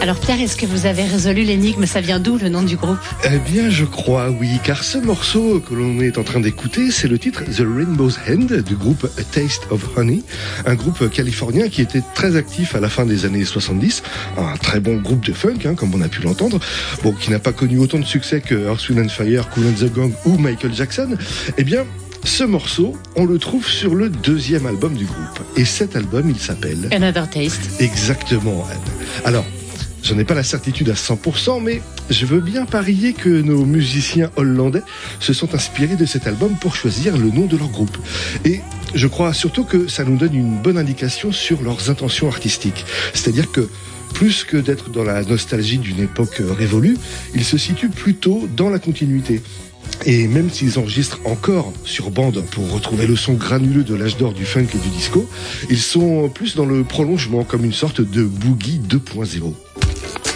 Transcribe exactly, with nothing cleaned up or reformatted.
Alors Pierre, est-ce que vous avez résolu l'énigme? Ça vient d'où le nom du groupe? Eh bien, je crois, oui, car ce morceau que l'on est en train d'écouter, c'est le titre The Rainbow's End du groupe A Taste of Honey, un groupe californien qui était très actif à la fin des années soixante-dix, un très bon groupe de funk, hein, comme on a pu l'entendre, bon, qui n'a pas connu autant de succès que Earth, Wind and Fire, Kool and the Gang ou Michael Jackson. Eh bien, ce morceau, on le trouve sur le deuxième album du groupe. Et cet album, il s'appelle Another Taste. Exactement, Anne. Alors, je n'ai pas la certitude à cent pour cent, mais je veux bien parier que nos musiciens hollandais se sont inspirés de cet album pour choisir le nom de leur groupe. Et je crois surtout que ça nous donne une bonne indication sur leurs intentions artistiques. C'est-à-dire que plus que d'être dans la nostalgie d'une époque révolue, ils se situent plutôt dans la continuité. Et même s'ils enregistrent encore sur bande pour retrouver le son granuleux de l'âge d'or du funk et du disco, ils sont plus dans le prolongement, comme une sorte de boogie deux point zéro.